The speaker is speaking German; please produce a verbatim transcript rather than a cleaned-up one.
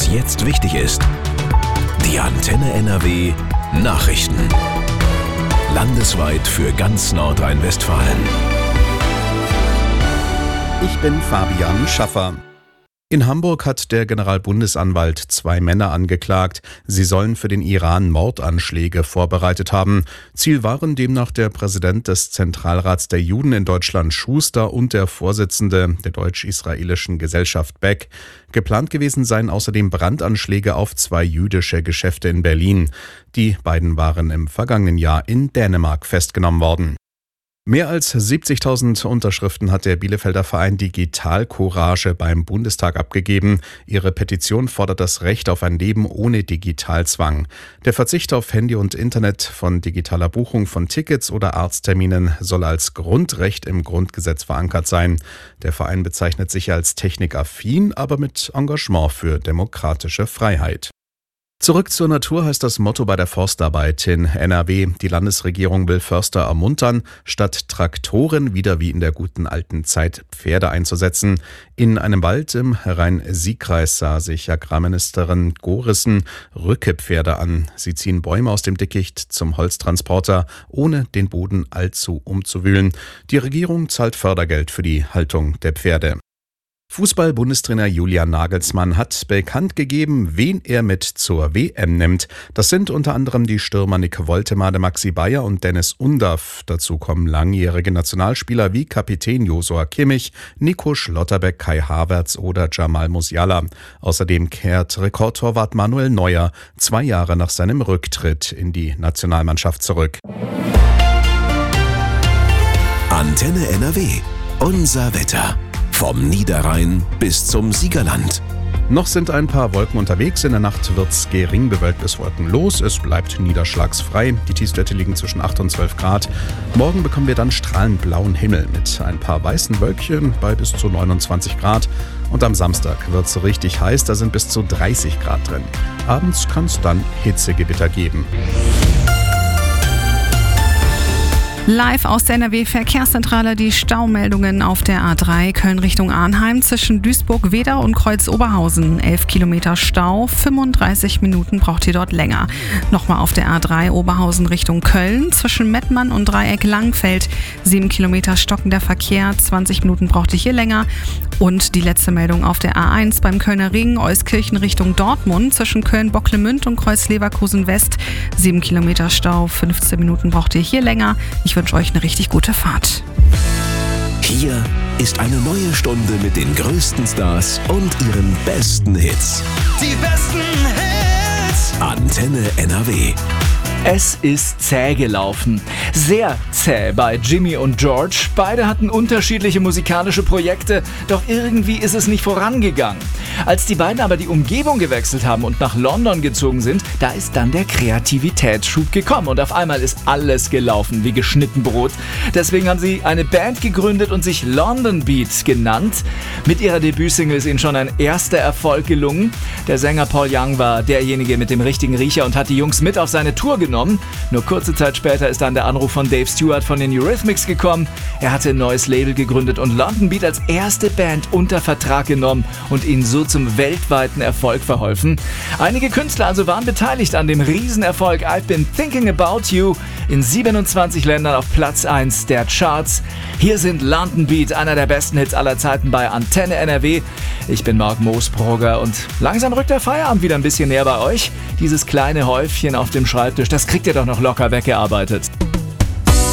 jetzt wichtig ist. Die Antenne N R W Nachrichten. Landesweit für ganz Nordrhein-Westfalen. Ich bin Fabian Schaffer. In Hamburg hat der Generalbundesanwalt zwei Männer angeklagt. Sie sollen für den Iran Mordanschläge vorbereitet haben. Ziel waren demnach der Präsident des Zentralrats der Juden in Deutschland Schuster und der Vorsitzende der deutsch-israelischen Gesellschaft Beck. Geplant gewesen seien außerdem Brandanschläge auf zwei jüdische Geschäfte in Berlin. Die beiden waren im vergangenen Jahr in Dänemark festgenommen worden. Mehr als siebzigtausend Unterschriften hat der Bielefelder Verein Digital Courage beim Bundestag abgegeben. Ihre Petition fordert das Recht auf ein Leben ohne Digitalzwang. Der Verzicht auf Handy und Internet, von digitaler Buchung von Tickets oder Arztterminen soll als Grundrecht im Grundgesetz verankert sein. Der Verein bezeichnet sich als technikaffin, aber mit Engagement für demokratische Freiheit. Zurück zur Natur heißt das Motto bei der Forstarbeit in N R W. Die Landesregierung will Förster ermuntern, statt Traktoren wieder wie in der guten alten Zeit Pferde einzusetzen. In einem Wald im Rhein-Sieg-Kreis sah sich Agrarministerin Gorissen Rückepferde an. Sie ziehen Bäume aus dem Dickicht zum Holztransporter, ohne den Boden allzu umzuwühlen. Die Regierung zahlt Fördergeld für die Haltung der Pferde. Fußball-Bundestrainer Julian Nagelsmann hat bekannt gegeben, wen er mit zur W M nimmt. Das sind unter anderem die Stürmer Nick Woltemade, Maxi Bayer und Dennis Undaff. Dazu kommen langjährige Nationalspieler wie Kapitän Josua Kimmich, Nico Schlotterbeck, Kai Havertz oder Jamal Musiala. Außerdem kehrt Rekordtorwart Manuel Neuer zwei Jahre nach seinem Rücktritt in die Nationalmannschaft zurück. Antenne N R W. Unser Wetter. Vom Niederrhein bis zum Siegerland. Noch sind ein paar Wolken unterwegs. In der Nacht wird's gering bewölkt bis wolkenlos. Es bleibt niederschlagsfrei. Die Tiefstwerte liegen zwischen acht und zwölf Grad. Morgen bekommen wir dann strahlend blauen Himmel mit ein paar weißen Wölkchen bei bis zu neunundzwanzig Grad. Und am Samstag wird's richtig heiß. Da sind bis zu dreißig Grad drin. Abends kann es dann Hitzegewitter geben. Live aus der N R W-Verkehrszentrale die Staumeldungen auf der A drei Köln Richtung Arnheim zwischen Duisburg-Wedau und Kreuz-Oberhausen. elf Kilometer Stau, fünfunddreißig Minuten braucht ihr dort länger. Nochmal auf der A drei Oberhausen Richtung Köln zwischen Mettmann und Dreieck Langfeld. sieben Kilometer stockender Verkehr, zwanzig Minuten braucht ihr hier länger. Und die letzte Meldung auf der A eins beim Kölner Ring, Euskirchen Richtung Dortmund zwischen Köln-Bocklemünd und Kreuz-Leverkusen West. sieben Kilometer Stau, fünfzehn Minuten braucht ihr hier länger. Ich wünsche euch eine richtig gute Fahrt. Hier ist eine neue Stunde mit den größten Stars und ihren besten Hits. Die besten Hits. Antenne N R W. Es ist zäh gelaufen. Sehr zäh bei Jimmy und George. Beide hatten unterschiedliche musikalische Projekte, doch irgendwie ist es nicht vorangegangen. Als die beiden aber die Umgebung gewechselt haben und nach London gezogen sind, da ist dann der Kreativitätsschub gekommen und auf einmal ist alles gelaufen wie geschnitten Brot. Deswegen haben sie eine Band gegründet und sich London Beat genannt. Mit ihrer Debütsingle ist ihnen schon ein erster Erfolg gelungen. Der Sänger Paul Young war derjenige mit dem richtigen Riecher und hat die Jungs mit auf seine Tour genommen. Nur kurze Zeit später ist dann der Anruf von Dave Stewart von den Eurythmics gekommen. Er hatte ein neues Label gegründet und London Beat als erste Band unter Vertrag genommen und ihnen so zum weltweiten Erfolg verholfen. Einige Künstler also waren beteiligt an dem Riesenerfolg I've Been Thinking About You in siebenundzwanzig Ländern auf Platz eins der Charts. Hier sind London Beat, einer der besten Hits aller Zeiten bei Antenne N R W. Ich bin Marc Moosbrugger und langsam rückt der Feierabend wieder ein bisschen näher bei euch. Dieses kleine Häufchen auf dem Schreibtisch, das kriegt ihr doch noch locker weggearbeitet.